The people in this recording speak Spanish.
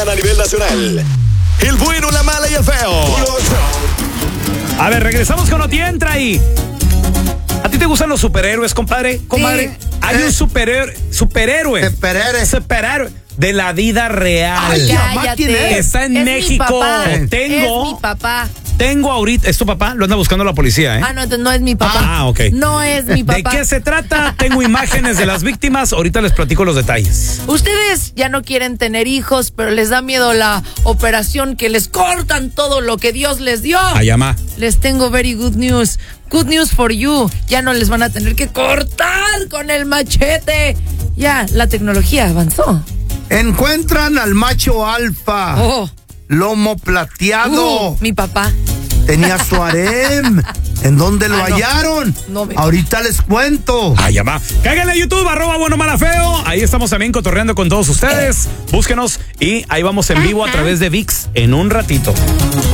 A nivel nacional. El bueno, la mala y el feo. A ver, regresamos con Oti Entra ahí. ¿A ti te gustan los superhéroes, compadre? Comadre, hay un superhéroe de la vida real. Ay, cállate. Está en Es México. Es mi papá. Tengo ahorita, ¿es tu papá? Lo anda buscando la policía, ¿eh? Ah, no, no es mi papá. Ah, ok. No es mi papá. ¿De qué se trata? Tengo imágenes de las víctimas. Ahorita les platico los detalles. Ustedes ya no quieren tener hijos, pero les da miedo la operación que les cortan todo lo que Dios les dio. Ayama. Les tengo very good news. Good news for you. Ya no les van a tener que cortar con el machete. Ya, la tecnología avanzó. Encuentran al macho alfa. Oh. Lomo plateado. Mi papá. Tenía su harem. ¿En dónde lo hallaron? No me... Ahorita les cuento. Ayama. Cáiganle a YouTube, @buenomalafeo. Ahí estamos también cotorreando con todos ustedes. Búsquenos y ahí vamos en vivo a través de ViX en un ratito.